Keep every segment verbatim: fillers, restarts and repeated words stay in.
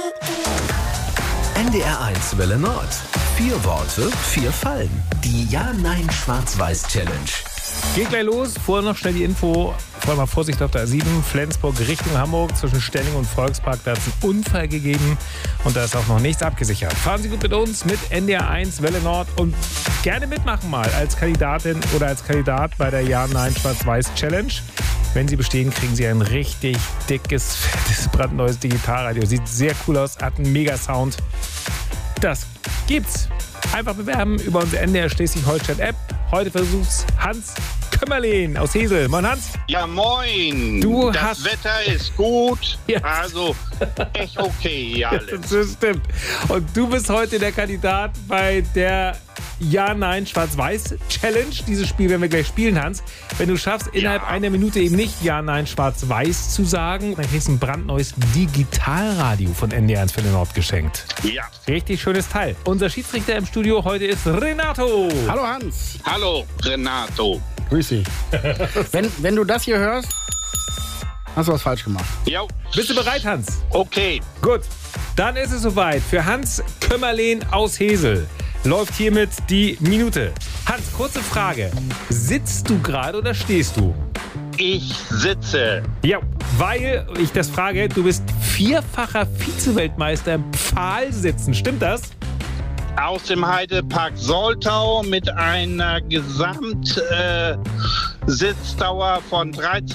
N D R eins Welle Nord. Vier Worte, vier Fallen. Die Ja-Nein-Schwarz-Weiß-Challenge. Geht gleich los. Vorher noch schnell die Info. Vorher mal Vorsicht auf der A sieben, Flensburg Richtung Hamburg. Zwischen Stelling und Volkspark, da hat es einen Unfall gegeben. Und da ist auch noch nichts abgesichert. Fahren Sie gut mit uns, mit N D R eins Welle Nord. Und gerne mitmachen mal als Kandidatin oder als Kandidat bei der Ja-Nein-Schwarz-Weiß-Challenge. Wenn Sie bestehen, kriegen Sie ein richtig dickes, fettes, brandneues Digitalradio. Sieht sehr cool aus, hat einen Mega-Sound. Das gibt's. Einfach bewerben über unsere N D R Schleswig-Holstein-App. Heute versucht's Hans Kömmerlin aus Hesel. Moin Hans. Ja, moin. Du das hast... Wetter ist gut. Ja. Also echt okay hier alles. Das stimmt. Und du bist heute der Kandidat bei der Ja-Nein-Schwarz-Weiß-Challenge. Dieses Spiel werden wir gleich spielen, Hans. Wenn du schaffst, innerhalb Ja. einer Minute eben nicht Ja-Nein-Schwarz-Weiß zu sagen, dann kriegst du ein brandneues Digitalradio von N D R eins Welle Nord geschenkt. Ja. Richtig schönes Teil. Unser Schiedsrichter im Studio heute ist Renato. Hallo Hans. Hallo, Renato. Grüß dich. wenn, wenn du das hier hörst, hast du was falsch gemacht. Ja, Bist du bereit, Hans? okay. Gut. Dann ist es soweit. Für Hans Kömmerlin aus Hesel läuft hiermit die Minute. Hans, kurze Frage. Sitzt du gerade oder stehst du? Ich sitze. Ja, weil ich das frage, du bist vierfacher Vize-Weltmeister im Pfahlsitzen. Stimmt das? Aus dem Heidepark Soltau mit einer Gesamtsitzdauer äh, von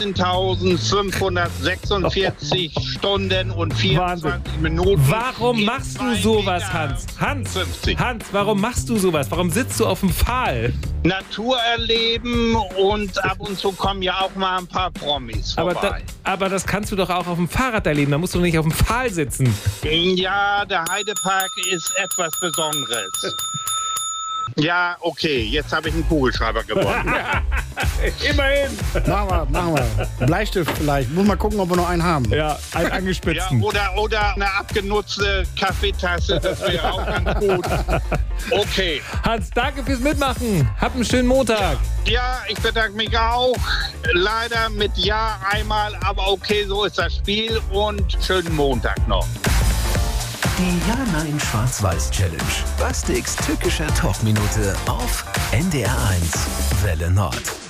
dreizehntausendfünfhundertsechsundvierzig Stunden und vierundzwanzig Wahnsinn. Minuten. Warum machst du sowas, Hans? Hans, fünfzig. Hans, warum machst du sowas? Warum sitzt du auf dem Pfahl? Natur erleben und ab und zu kommen ja auch mal ein paar Promis Aber, da, vorbei. aber das kannst du doch auch auf dem Fahrrad erleben. Da musst du nicht auf dem Pfahl sitzen. Ja, der Heidepark ist etwas Besonderes. Ja, okay, jetzt habe ich einen Kugelschreiber gewonnen. Immerhin. Machen wir, machen wir. Bleistift vielleicht. Muss mal gucken, ob wir noch einen haben. Ja, einen Ja, angespitzten. oder, oder eine abgenutzte Kaffeetasse, das wäre auch ganz gut. Okay. Hans, danke fürs Mitmachen. Hab einen schönen Montag. Ja, ich bedanke mich auch. Leider mit Ja einmal, aber okay, so ist das Spiel und schönen Montag noch. Die Ja-Nein-Schwarz-Weiß-Challenge. Bastiks tückischer Talkminute auf N D R eins Welle Nord.